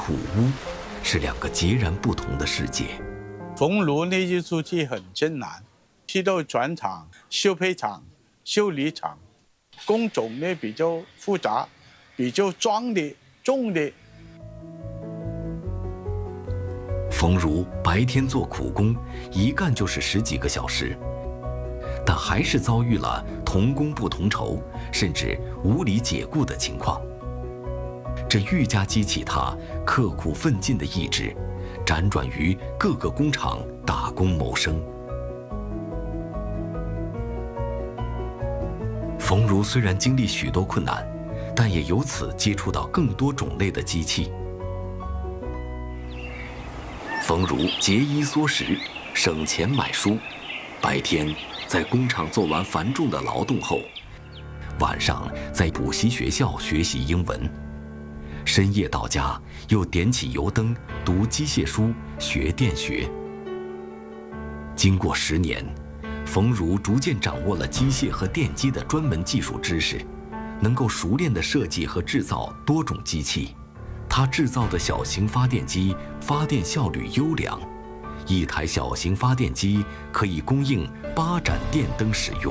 土屋，是两个截然不同的世界。 缝炉那一出去很艰难，去到转厂、修配厂、修理厂，工种呢比较复杂，比较装的、重的。 冯如白天做苦工，一干就是10几个小时，但还是遭遇了同工不同酬，甚至无理解雇的情况。这愈加激起他刻苦奋进的意志，辗转于各个工厂打工谋生。冯如虽然经历许多困难，但也由此接触到更多种类的机器。冯如节衣缩食，省钱买书，白天在工厂做完繁重的劳动后，晚上在补习学校学习英文，深夜到家又点起油灯读机械书学电学。经过10年，冯如逐渐掌握了机械和电机的专门技术知识，能够熟练地设计和制造多种机器。他制造的小型发电机发电效率优良，一台小型发电机可以供应8盏电灯使用。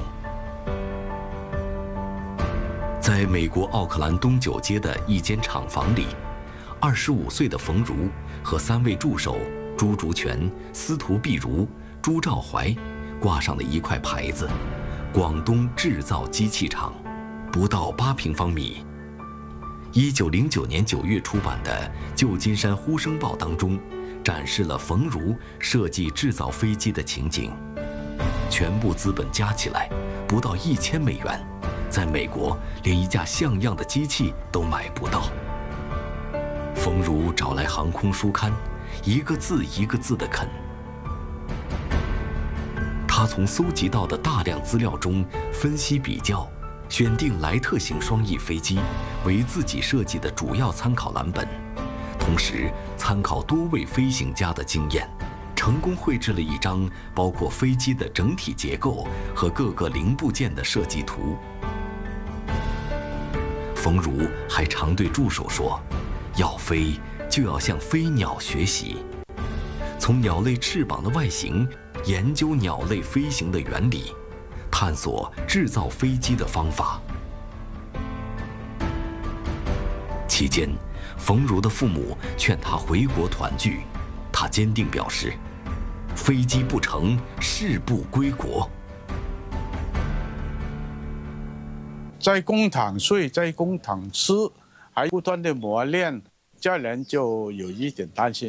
在美国奥克兰东9街的一间厂房里，25岁的冯如和3位助手朱竹泉、司徒碧如、朱兆怀挂上了一块牌子：广东制造机器厂，不到8平方米。1909年9月出版的《旧金山呼声报》当中，展示了冯如设计制造飞机的情景。全部资本加起来不到1000美元，在美国连一架像样的机器都买不到。冯如找来航空书刊，一个字一个字地啃。他从搜集到的大量资料中分析比较，选定莱特型双翼飞机为自己设计的主要参考蓝本，同时参考多位飞行家的经验，成功绘制了一张包括飞机的整体结构和各个零部件的设计图。冯如还常对助手说，要飞就要向飞鸟学习，从鸟类翅膀的外形研究鸟类飞行的原理，探索制造飞机的方法。期间，冯如的父母劝他回国团聚，他坚定表示：“飞机不成，誓不归国。” 在工厂睡，在工厂吃，还不断的磨练，家人就有一点担心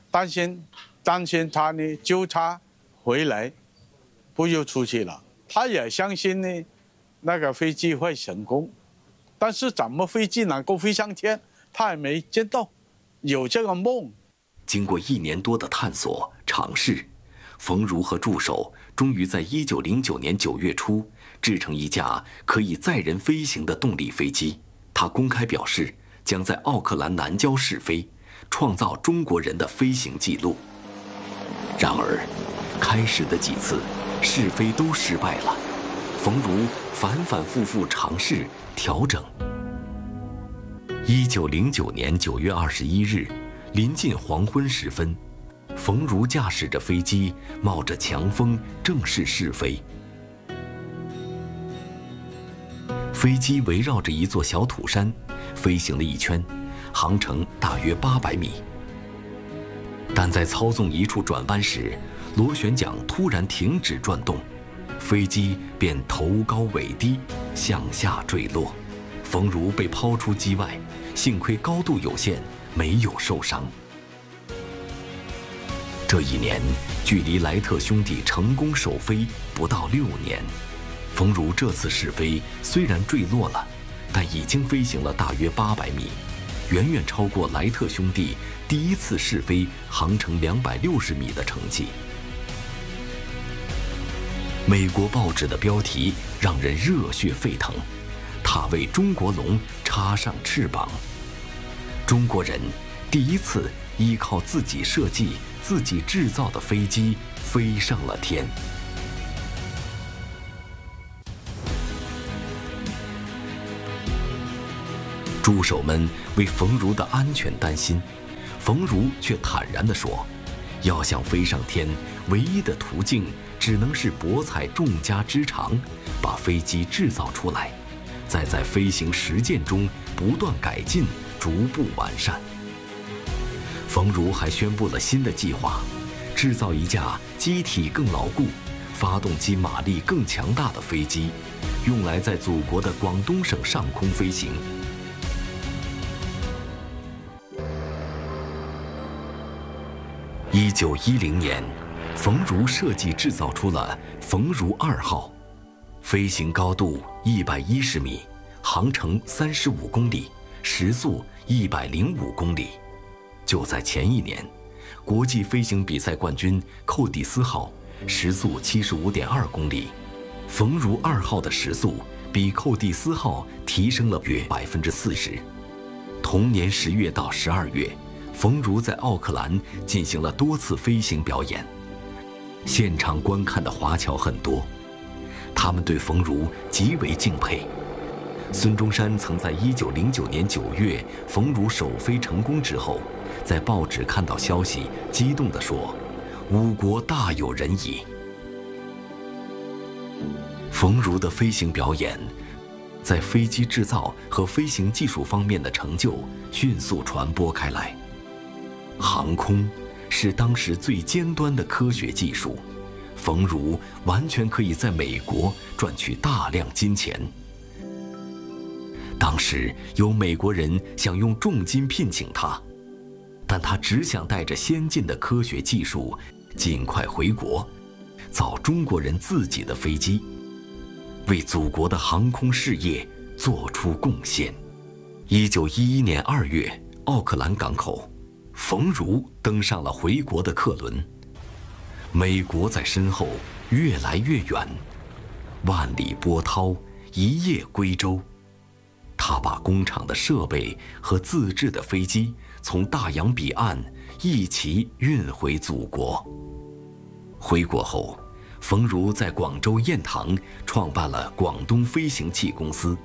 他呢，就差回来，不又出去了。他也相信呢，那个飞机会成功，但是怎么飞机能够飞上天，他还没见到，有这个梦。 经过1年多的探索尝试，冯如和助手终于在1909年9月初制成一架可以载人飞行的动力飞机。他公开表示，将在奥克兰南郊试飞，创造中国人的飞行记录。然而，开始的几次试飞都失败了，冯如反复复尝试调整。1909年9月21日，临近黄昏时分，冯如驾驶着飞机，冒着强风正式试飞。飞机围绕着一座小土山飞行了1圈，航程大约800米。但在操纵一处转弯时，螺旋桨突然停止转动，飞机便头高尾低向下坠落，冯如被抛出机外，幸亏高度有限，没有受伤。这一年，距离莱特兄弟成功首飞不到6年。冯如这次试飞虽然坠落了，但已经飞行了大约800米，远远超过莱特兄弟第一次试飞航程260米的成绩。美国报纸的标题让人热血沸腾，他为中国龙插上翅膀。中国人第一次依靠自己设计、自己制造的飞机飞上了天。助手们为冯如的安全担心， 冯如却坦然地说，要想飞上天，唯一的途径只能是博采众家之长，把飞机制造出来，再在飞行实践中不断改进，逐步完善。冯如还宣布了新的计划，制造一架机体更牢固、发动机马力更强大的飞机，用来在祖国的广东省上空飞行。1910年，冯如设计制造出了冯如2号，飞行高度110米，航程35公里，时速105公里。就在前一年，国际飞行比赛冠军寇蒂斯号时速75.2公里，冯如2号的时速比寇蒂斯号提升了约40%。同年10月到12月，冯如在奥克兰进行了多次飞行表演，现场观看的华侨很多，他们对冯如极为敬佩。孙中山曾在1909年9月冯如首飞成功之后，在报纸看到消息，激动地说：“吾国大有人矣。”冯如的飞行表演，在飞机制造和飞行技术方面的成就迅速传播开来。航空是当时最尖端的科学技术，冯如完全可以在美国赚取大量金钱。当时有美国人想用重金聘请他，但他只想带着先进的科学技术尽快回国，造中国人自己的飞机，为祖国的航空事业做出贡献。1911年2月，奥克兰港口，冯如登上了回国的客轮。美国在身后越来越远，万里波涛，一叶归舟。他把工厂的设备和自制的飞机从大洋彼岸一起运回祖国。回国后，冯如在广州雁塘创办了广东飞行器公司。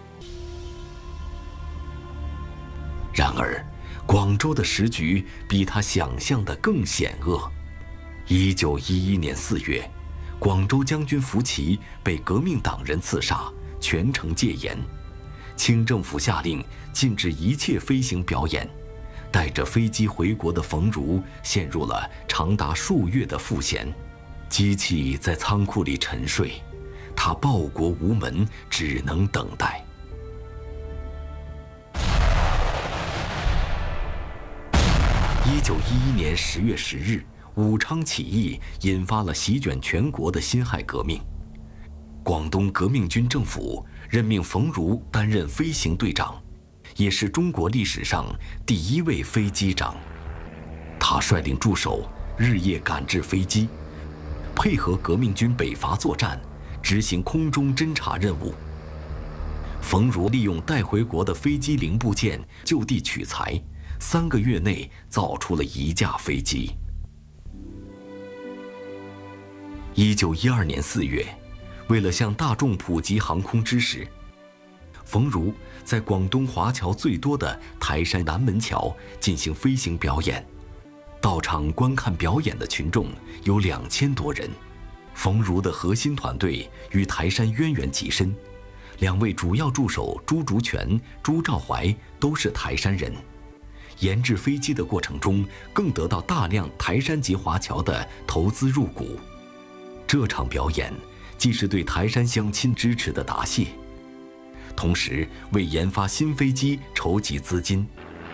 然而，广州的时局比他想象的更险恶。1911年4月，广州将军福奇被革命党人刺杀，全城戒严。清政府下令禁止一切飞行表演，带着飞机回国的冯如陷入了长达数月的赋闲，机器在仓库里沉睡，他报国无门，只能等待。1911年10月10日，武昌起义引发了席卷全国的辛亥革命。广东革命军政府任命冯如担任飞行队长，也是中国历史上第一位飞机长。他率领助手日夜赶制飞机，配合革命军北伐作战，执行空中侦察任务。冯如利用带回国的飞机零部件就地取材，3个月内造出了1架飞机。1912年4月，为了向大众普及航空知识，冯如在广东华侨最多的台山南门桥进行飞行表演。到场观看表演的群众有2000多人。冯如的核心团队与台山渊源极深，2位主要助手朱竹泉、朱兆怀都是台山人。研制飞机的过程中，更得到大量台山籍华侨的投资入股。这场表演既是对台山乡亲支持的答谢，同时为研发新飞机筹集资金。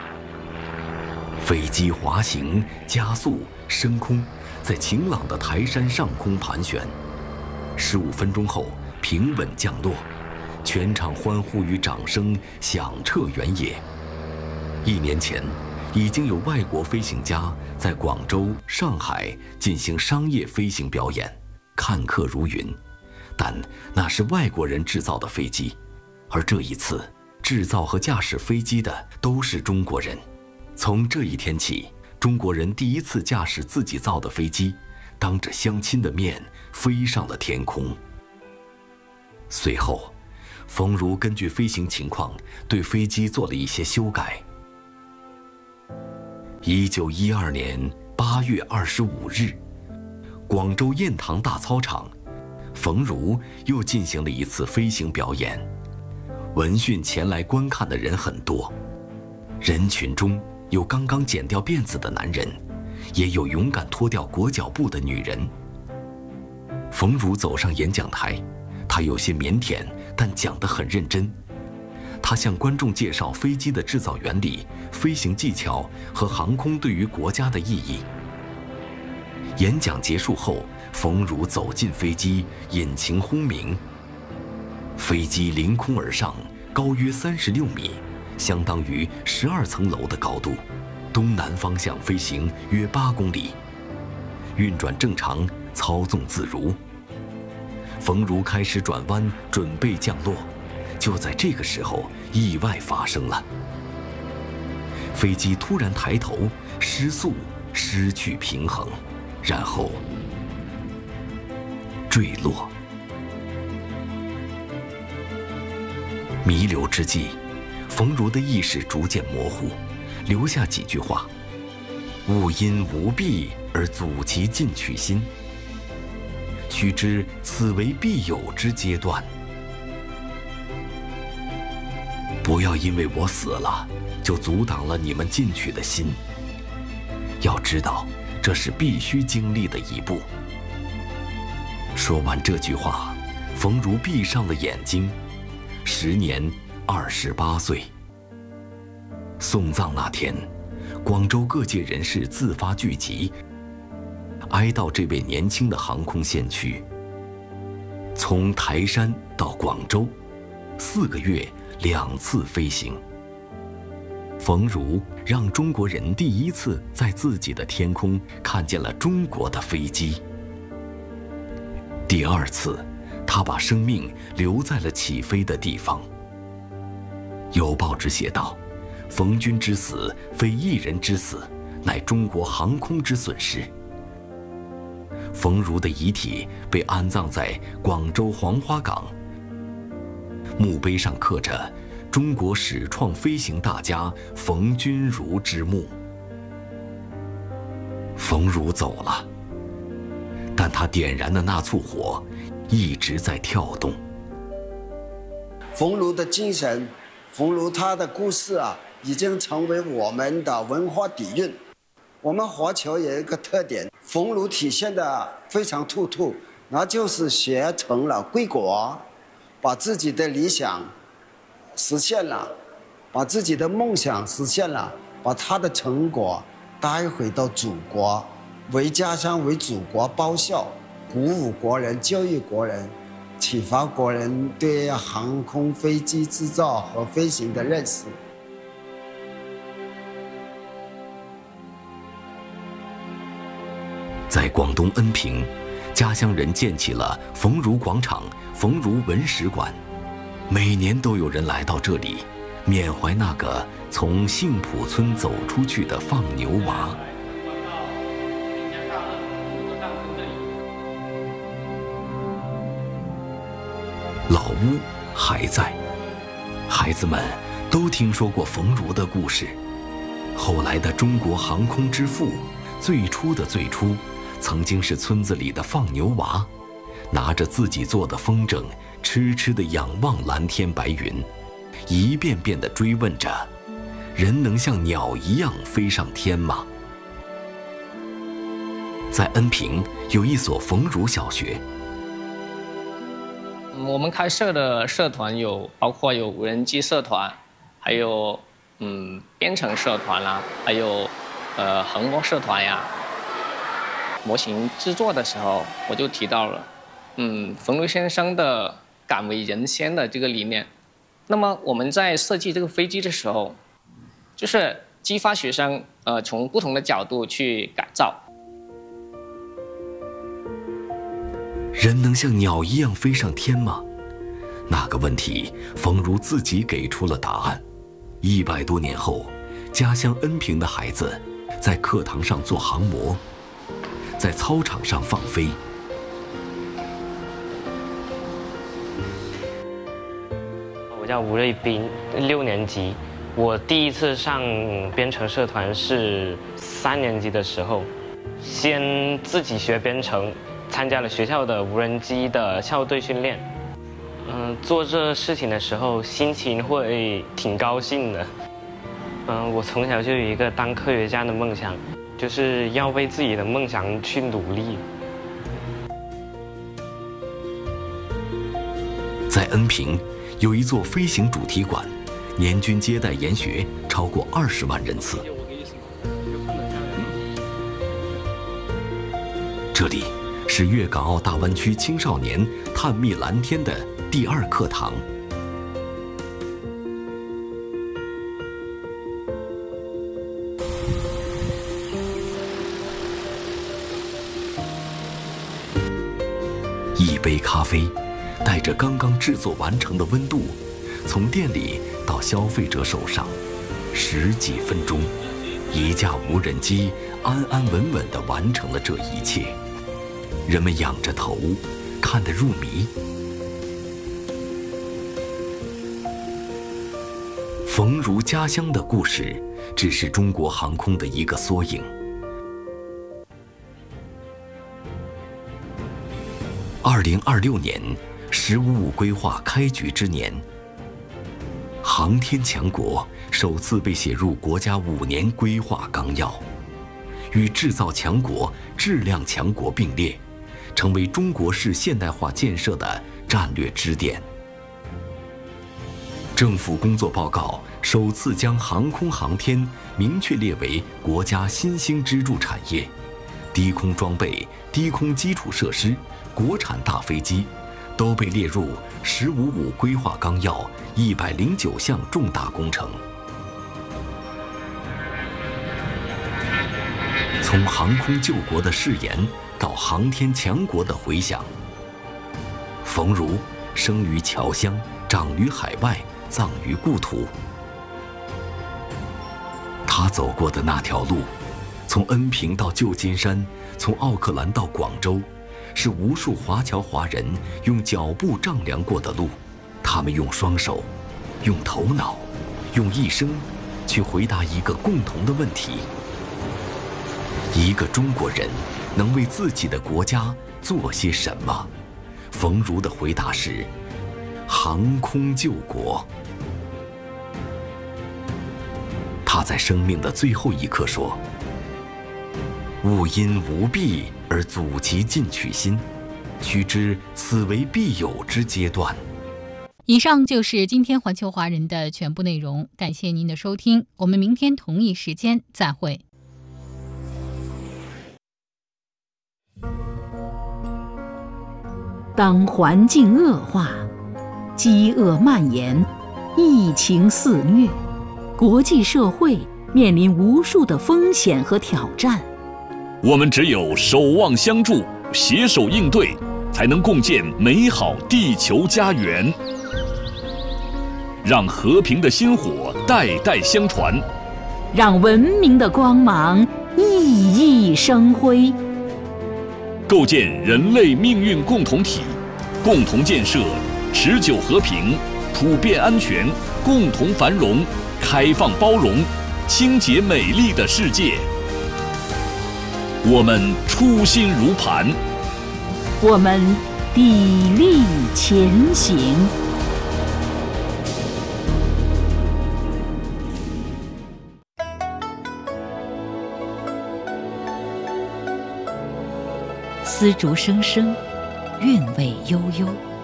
飞机滑行、加速、升空，在晴朗的台山上空盘旋，15分钟后平稳降落，全场欢呼与掌声响彻原野。1年前，已经有外国飞行家在广州、上海进行商业飞行表演，看客如云。但那是外国人制造的飞机，而这一次，制造和驾驶飞机的都是中国人。从这一天起，中国人第一次驾驶自己造的飞机，当着乡亲的面飞上了天空。随后，冯如根据飞行情况对飞机做了一些修改。 1912年8月25日，广州雁塘大操场，冯如又进行了一次飞行表演。闻讯前来观看的人很多，人群中有刚刚剪掉辫子的男人，也有勇敢脱掉裹脚布的女人。冯如走上演讲台，她有些腼腆，但讲得很认真。他向观众介绍飞机的制造原理、飞行技巧和航空对于国家的意义。演讲结束后，冯如走进飞机，引擎轰鸣，飞机凌空而上，高约36米，相当于12层楼的高度，东南方向飞行约8公里，运转正常，操纵自如。冯如开始转弯，准备降落。就在这个时候，意外发生了。飞机突然抬头，失速，失去平衡，然后坠落。弥留之际，冯如的意识逐渐模糊，留下几句话：勿因无弊而阻其进取心，须知此为必有之阶段。不要因为我死了，就阻挡了你们进取的心。要知道，这是必须经历的一步。说完这句话，冯如闭上了眼睛。时年28岁。送葬那天，广州各界人士自发聚集，哀悼这位年轻的航空先驱。从台山到广州，4个月2次飞行。冯如让中国人第一次在自己的天空看见了中国的飞机。第2次，他把生命留在了起飞的地方。有报纸写道：“冯军之死，非一人之死，乃中国航空之损失。”冯如的遗体被安葬在广州黄花岗。墓碑上刻着“中国始创飞行大家冯君如之墓”。冯如走了，但他点燃的那簇火一直在跳动。 冯如的精神，冯如他的故事啊，已经成为我们的文化底蕴。我们华侨有一个特点，冯如体现的非常突出，那就是学成了归国，把自己的理想实现了，把自己的梦想实现了，把他的成果带回到祖国，为家乡为祖国报效，鼓舞国人，教育国人，启发国人对航空飞机制造和飞行的认识。 在广东恩平，家乡人建起了冯如广场、冯如文史馆，每年都有人来到这里，缅怀那个从杏浦村走出去的放牛娃。老屋还在，孩子们都听说过冯如的故事。后来的中国航空之父，最初的最初，曾经是村子里的放牛娃，拿着自己做的风筝，痴痴地仰望蓝天白云，一遍遍地追问着：人能像鸟一样飞上天吗？在恩平有一所冯如小学。 我们开设的社团包括有无人机社团，还有编程社团啦，还有横模社团呀。模型制作的时候，我就提到了冯如先生的敢为人先的这个理念。那么我们在设计这个飞机的时候，就是激发学生从不同的角度去改造。 人能像鸟一样飞上天吗？那个问题，冯如自己给出了答案。100多年后，家乡恩平的孩子在课堂上做航模，在操场上放飞。 我叫吴瑞斌，6年级， 我第一次上编程社团是3年级的时候，先自己学编程，参加了学校的无人机的校队训练。做这事情的时候心情会挺高兴的。我从小就有一个当科学家的梦想，就是要为自己的梦想去努力。 在恩平有一座飞行主题馆，年均接待研学超过20万人次。这里是粤港澳大湾区青少年探秘蓝天的第2课堂。一杯咖啡，带着刚刚制作完成的温度，从店里到消费者手上，10几分钟，一架无人机安安稳稳地完成了这一切。人们仰着头，看得入迷。冯如家乡的故事，只是中国航空的一个缩影。2026年，“15+5”规划开局之年，航天强国首次被写入国家5年规划纲要，与制造强国、质量强国并列，成为中国式现代化建设的战略支点。政府工作报告首次将航空航天明确列为国家新兴支柱产业，低空装备、低空基础设施、国产大飞机都被列入“15+5”规划纲要109项重大工程。从航空救国的誓言到航天强国的回响，冯如生于侨乡，长于海外，葬于故土。他走过的那条路，从恩平到旧金山，从奥克兰到广州，是无数华侨华人用脚步丈量过的路。他们用双手，用头脑，用一生，去回答一个共同的问题：一个中国人能为自己的国家做些什么？冯如的回答是：航空救国。他在生命的最后一刻说：勿因无弊而阻其进取心，须知此为必有之阶段。 以上就是今天环球华人的全部内容，感谢您的收听，我们明天同一时间再会。 当环境恶化，饥饿蔓延，疫情肆虐，国际社会面临无数的风险和挑战。 我们只有守望相助，携手应对，才能共建美好地球家园。让和平的薪火代代相传， 让文明的光芒熠熠生辉。 构建人类命运共同体，共同建设持久和平、普遍安全、共同繁荣、开放包容、清洁美丽的世界。我们初心如磐， 我们砥砺前行。丝竹声声，韵味悠悠；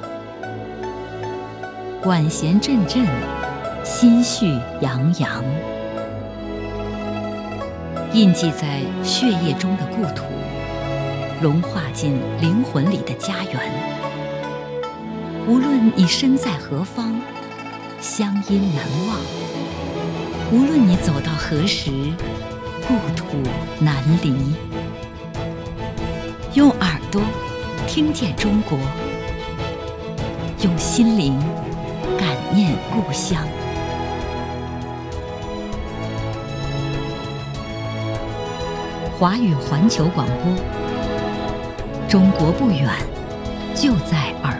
管弦阵阵，心绪洋洋。印记在血液中的故土，融化进灵魂里的家园。无论你身在何方，乡音难忘；无论你走到何时，故土难离。用耳朵听见中国，用心灵感念故乡。华语环球广播，中国不远，就在耳